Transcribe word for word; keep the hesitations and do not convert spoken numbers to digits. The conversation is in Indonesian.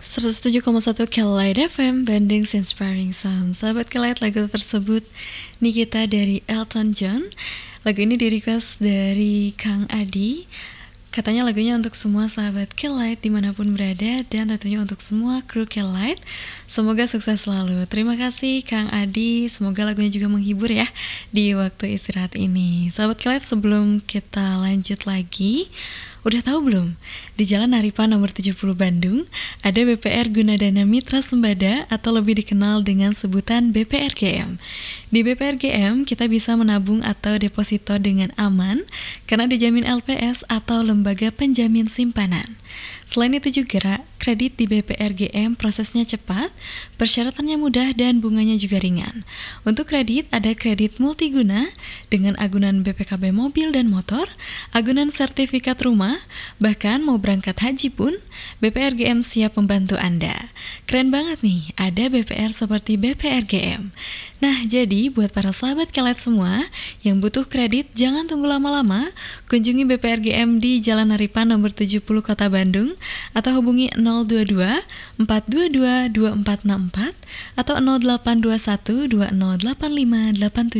seratus tujuh koma satu Kelight F M, Banding's Inspiring Sound. Sahabat Kelight, lagu tersebut Nikita dari Elton John. Lagu ini di-request dari Kang Adi. Katanya lagunya untuk semua sahabat Kelight dimanapun berada, dan tentunya untuk semua kru Kelight. Semoga sukses selalu. Terima kasih Kang Adi. Semoga lagunya juga menghibur ya di waktu istirahat ini. Sahabat Kelight, sebelum kita lanjut lagi, udah tahu belum? Di Jalan Naripan nomor tujuh puluh Bandung ada B P R Gunadana Mitra Sembada atau lebih dikenal dengan sebutan B P R G M. Di B P R G M kita bisa menabung atau deposito dengan aman karena dijamin L P S atau lembaga penjamin simpanan. Selain itu juga kredit di B P R G M prosesnya cepat, persyaratannya mudah dan bunganya juga ringan. Untuk kredit ada kredit multiguna dengan agunan B P K B mobil dan motor, agunan sertifikat rumah, bahkan mau berangkat haji pun B P R G M siap membantu Anda. Keren banget nih, ada B P R seperti B P R G M. Nah, jadi buat para sahabat Kelight semua yang butuh kredit, jangan tunggu lama-lama. Kunjungi B P R G M di Jalan Naripan nomor tujuh puluh Kota Bandung atau hubungi nol dua dua empat dua dua dua empat enam empat atau nol delapan dua satu dua nol delapan lima delapan tujuh.